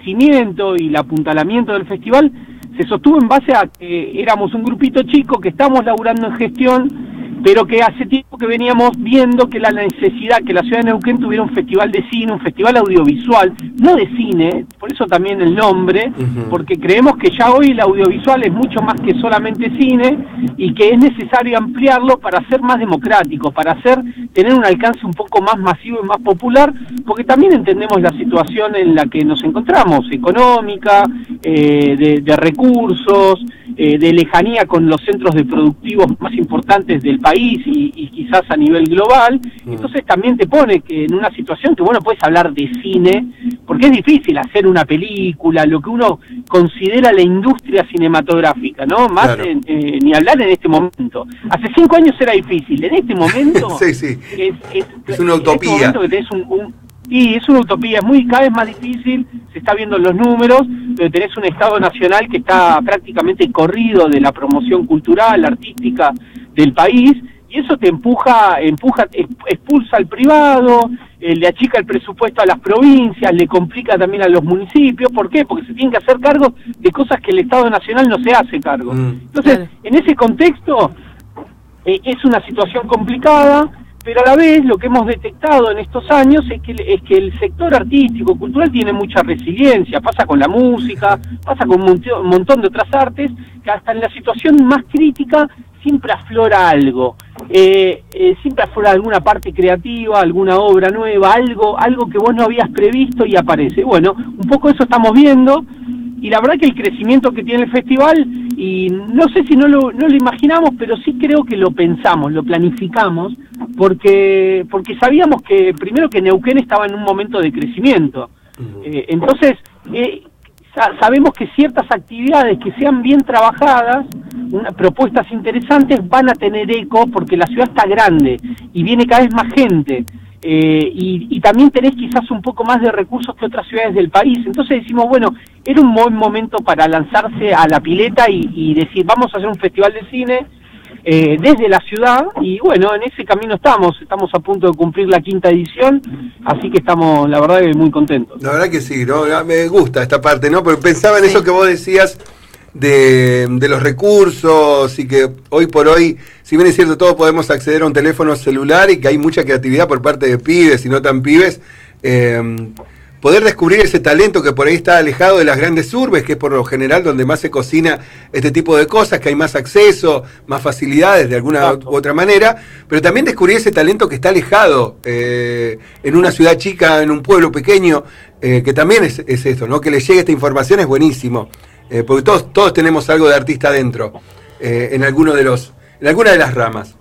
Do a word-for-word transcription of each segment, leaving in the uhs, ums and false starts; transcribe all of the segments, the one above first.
crecimiento y el apuntalamiento del festival se sostuvo en base a que éramos un grupito chico que estamos laburando en gestión, pero que hace tiempo que veníamos viendo que la necesidad que la ciudad de Neuquén tuviera un festival de cine, un festival audiovisual, no de cine, por eso también el nombre, uh-huh. porque creemos que ya hoy el audiovisual es mucho más que solamente cine y que es necesario ampliarlo para ser más democrático, para hacer tener un alcance un poco más masivo y más popular, porque también entendemos la situación en la que nos encontramos, económica, eh, de, de recursos, eh, de lejanía con los centros de productivos más importantes del país, país y, y quizás a nivel global, mm. entonces también te pone que en una situación que, bueno, puedes hablar de cine, porque es difícil hacer una película, lo que uno considera la industria cinematográfica, ¿no? Más claro. en, eh, ni hablar en este momento. Hace cinco años era difícil, en este momento sí, sí. Es, es, es una utopía. En este momento que tenés un, un Y es una utopía, es muy cada vez más difícil, se está viendo en los números, pero tenés un Estado nacional que está prácticamente corrido de la promoción cultural, artística del país, y eso te empuja, empuja, expulsa al privado, eh, le achica el presupuesto a las provincias, le complica también a los municipios. ¿Por qué? Porque se tienen que hacer cargo de cosas que el Estado nacional no se hace cargo. Mm. Entonces, claro. en ese contexto, eh, es una situación complicada, pero a la vez lo que hemos detectado en estos años es que, es que el sector artístico, cultural tiene mucha resiliencia, pasa con la música, pasa con un montón de otras artes, que hasta en la situación más crítica siempre aflora algo, eh, eh, siempre aflora alguna parte creativa, alguna obra nueva, algo, algo que vos no habías previsto y aparece. Bueno, un poco eso estamos viendo, y la verdad que el crecimiento que tiene el festival, y no sé si no lo, no lo imaginamos, pero sí creo que lo pensamos, lo planificamos, porque porque sabíamos que primero que Neuquén estaba en un momento de crecimiento. Uh-huh. eh, entonces eh, sa- sabemos que ciertas actividades que sean bien trabajadas, una, propuestas interesantes, van a tener eco porque la ciudad está grande y viene cada vez más gente. Eh, y, y también tenés quizás un poco más de recursos que otras ciudades del país. Entonces decimos, bueno, era un buen momento para lanzarse a la pileta y, y decir, vamos a hacer un festival de cine eh, desde la ciudad, y bueno, en ese camino estamos, estamos a punto de cumplir la quinta edición, así que estamos, la verdad, muy contentos. La verdad que sí, ¿no? Me gusta esta parte, ¿no? Porque pensaba en sí. eso que vos decías de, de los recursos, y que hoy por hoy, si bien es cierto, todos podemos acceder a un teléfono celular y que hay mucha creatividad por parte de pibes y no tan pibes, eh, poder descubrir ese talento que por ahí está alejado de las grandes urbes, que es por lo general donde más se cocina este tipo de cosas, que hay más acceso, más facilidades de alguna u otra manera, pero también descubrir ese talento que está alejado eh, en una ciudad chica, en un pueblo pequeño, eh, que también es, es esto, ¿no? Que le llegue esta información es buenísimo, eh, porque todos todos tenemos algo de artista dentro, eh, en alguno de los, en alguna de las ramas.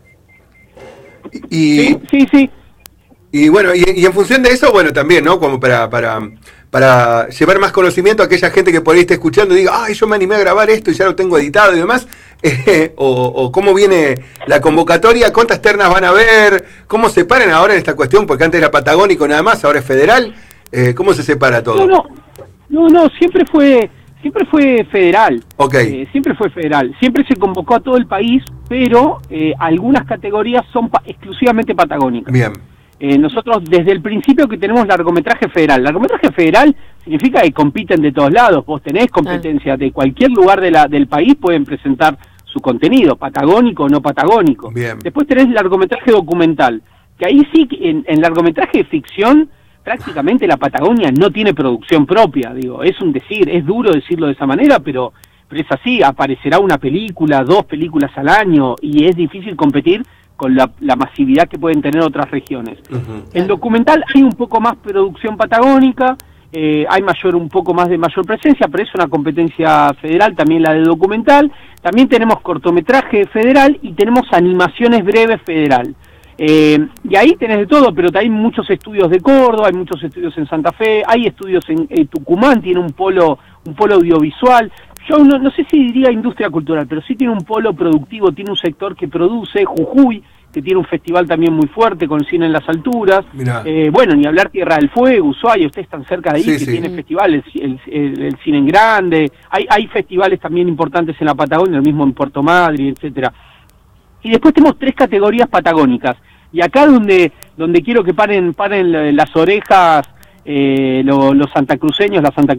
Y, sí, sí, sí. Y bueno, y, y en función de eso, bueno, también, ¿no? Como para, para, para llevar más conocimiento a aquella gente que por ahí esté escuchando y diga, ay, yo me animé a grabar esto y ya lo tengo editado y demás, eh, o, o cómo viene la convocatoria, cuántas ternas van a haber, cómo se separan ahora en esta cuestión, porque antes era patagónico nada más, ahora es federal, eh, ¿cómo se separa todo? No, no, no, no, siempre fue, siempre fue federal, okay. eh, siempre fue federal, siempre se convocó a todo el país, pero eh, algunas categorías son pa- exclusivamente patagónicas. Bien. Eh, nosotros desde el principio que tenemos largometraje federal, largometraje federal significa que compiten de todos lados, vos tenés competencia de cualquier lugar de la, del país, pueden presentar su contenido, patagónico o no patagónico. Bien. Después tenés largometraje documental, que ahí sí, en, en largometraje de ficción, prácticamente la Patagonia no tiene producción propia, digo, es un decir, es duro decirlo de esa manera, pero, pero es así, aparecerá una película, dos películas al año, y es difícil competir con la, la masividad que pueden tener otras regiones. Uh-huh. En documental hay un poco más producción patagónica, eh, hay mayor un poco más de mayor presencia, pero es una competencia federal, también la de documental. También tenemos cortometraje federal y tenemos animaciones breves federal. Eh, y ahí tenés de todo, pero hay muchos estudios de Córdoba, hay muchos estudios en Santa Fe, hay estudios en eh, Tucumán, tiene un polo, un polo audiovisual. Yo no, no sé si diría industria cultural, pero sí tiene un polo productivo, tiene un sector que produce, Jujuy, que tiene un festival también muy fuerte con cine en las alturas. Eh, bueno, ni hablar Tierra del Fuego, Ushuaia, ustedes están cerca de ahí, sí, que sí. tiene festivales, el, el, el cine en grande, hay, hay festivales también importantes en la Patagonia, el mismo en Puerto Madryn, etcétera. Y después tenemos tres categorías patagónicas, y acá donde donde quiero que paren paren las orejas eh, los, los santacruceños, las santacruceñas,